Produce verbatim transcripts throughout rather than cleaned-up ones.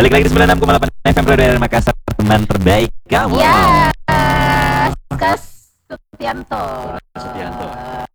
Balik lagi di sembilan puluh enam koma delapan F M dari Makassar, teman terbaik kamu. Ya, Kas Sutianto. Sutianto.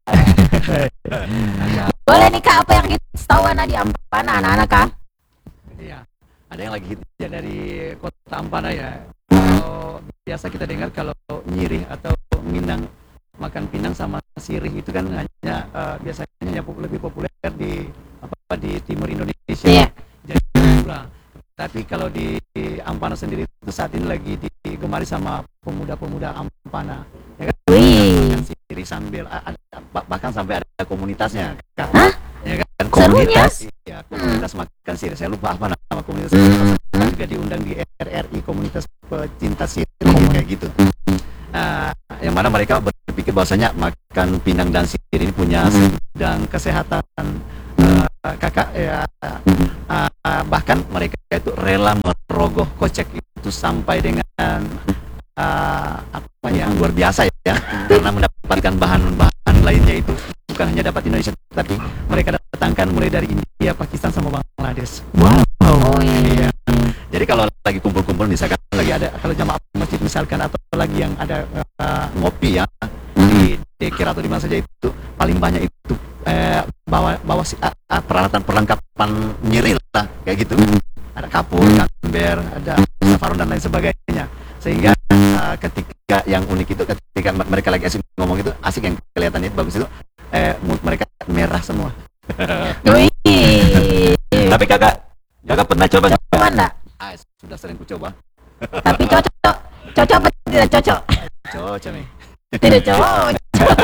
Boleh nih Kak, apa yang hits tahuan di Ampana anak-anak Kak? Iya, ada yang lagi hit ya dari kota Ampana ya. Kalau biasa kita dengar kalau nyirih atau Minang, makan pinang sama sirih itu kan hanya uh, biasanya yang lebih populer di apa di timur Indonesia. Iya. Jadi pula. Tapi kalau di Ampana sendiri itu saat ini lagi digemari sama pemuda-pemuda Ampana. Ya kan? Wih. Makan sirih sambil ada, bahkan sampai ada komunitasnya. Hah? Ya kan? Komunitas? Iya, komunitas makan sirih. Saya lupa apa nama komunitas. Saya juga diundang di R R I, komunitas pecinta sirih kayak gitu. Nah, yang mana mereka berpikir bahwasanya makan pinang dan sirih ini punya sedang kesehatan. Uh, kakak ya, uh, uh, bahkan mereka itu rela merogoh kocek itu sampai dengan uh, apa yang luar biasa ya, karena mendapatkan bahan-bahan lainnya itu bukan hanya dapat Indonesia, tapi mereka datangkan mulai dari India, Pakistan sama Bangladesh. Wow. Oh iya. Jadi kalau lagi kumpul-kumpul misalkan lagi ada kalau jamaah masjid misalkan atau lagi yang ada uh, ngopi ya di dekir atau di mana saja itu paling banyak itu eh, bawa bawa si, uh, uh, peralatan perlengkapan nyiril lah kayak gitu. Ada kapur, ember, ada safaron dan lain sebagainya. Sehingga uh, ketika yang unik itu ketika mereka lagi asik ngomong itu asik yang kelihatannya bagus itu eh mulut mereka merah semua. Wih. Tapi kakak, kakak pernah coba nggak? Coba enggak? Ah, sudah sering ku coba. Tapi cocok. Cocok apa tidak cocok? Cocok nih. Tidak cocok.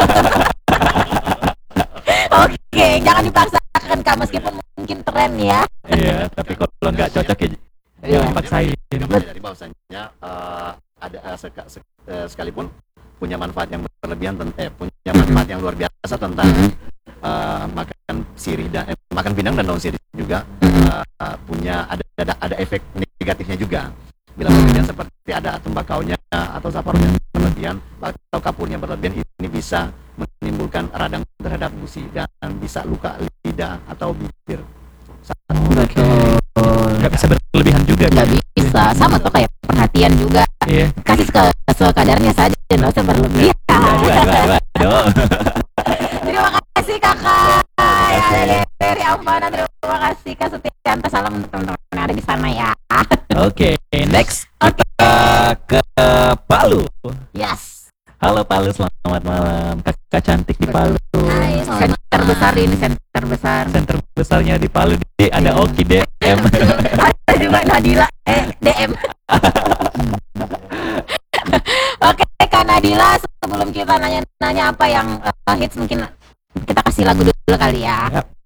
Oke, jangan dipaksakan Kak, meskipun mungkin tren ya. Iya, tapi kalau nggak cocok ya jangan paksain. Dari bahwasanya uh, ada uh, seka, sek, uh, sekalipun punya manfaat yang berlebihan eh punya manfaat yang luar biasa tentang uh, makan sirih dan eh, makan pinang dan daun sirih juga uh, uh, punya ada, ada ada efek negatifnya juga. Bila berlebihan seperti ada tembakaunya atau safarnya berlebihan atau kapurnya berlebihan, ini bisa menimbulkan radang terhadap gusi dan bisa luka lidah atau bibir. Betul. Nggak bisa berlebihan juga. Nggak bisa, sama tuh kayak perhatian juga. Iya. Kasih ke sekadarnya saja, nggak usah berlebihan. Aduh, aduh, aduh, aduh. Terima kasih kakak yang ada dari Ampana. Terima kasih Kak Sutianto. Salam untuk teman-teman yang ada di sana ya. Oke, next kita ke Palu. Yes. Halo Palu, selamat malam. Kakak cantik di Palu. Hai, center besar ini, center besar. Center besarnya di Palu, di ada Oki D M. Ada juga Nadila eh D M. Oke Kak Nadila, sebelum kita nanya-nanya apa yang uh, hits, mungkin kita kasih lagu dulu kali ya. Yap.